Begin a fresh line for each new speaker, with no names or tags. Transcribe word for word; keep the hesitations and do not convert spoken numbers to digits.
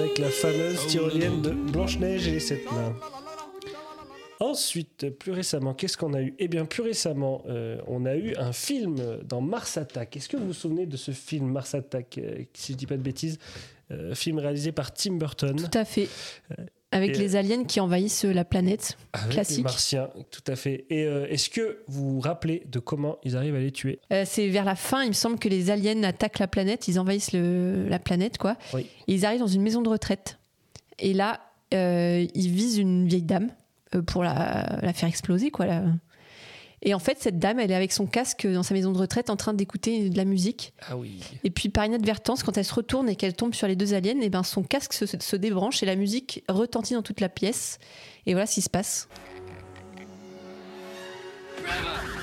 Avec la fameuse tyrolienne de Blanche-Neige et les sept nains. Ensuite, plus récemment, qu'est-ce qu'on a eu ? Eh bien, plus récemment, euh, on a eu un film dans Mars Attack. Est-ce que vous vous souvenez de ce film Mars Attack, euh, si je ne dis pas de bêtises, euh, film réalisé par Tim Burton.
Tout à fait. Avec
et
les aliens qui envahissent la planète.
Avec
Classique.
Les Martiens, tout à fait. Et euh, est-ce que vous vous rappelez de comment ils arrivent à les tuer ?
euh, C'est vers la fin, il me semble que les aliens attaquent la planète, ils envahissent le, la planète, quoi.
Oui.
Et ils arrivent dans une maison de retraite. Et là, euh, ils visent une vieille dame euh, pour la, la faire exploser, quoi. Là. Et en fait, cette dame, elle est avec son casque dans sa maison de retraite en train d'écouter de la musique.
Ah oui.
Et puis, par inadvertance, quand elle se retourne et qu'elle tombe sur les deux aliens, et ben, son casque se, se débranche et la musique retentit dans toute la pièce. Et voilà ce qui se passe.
Trevor!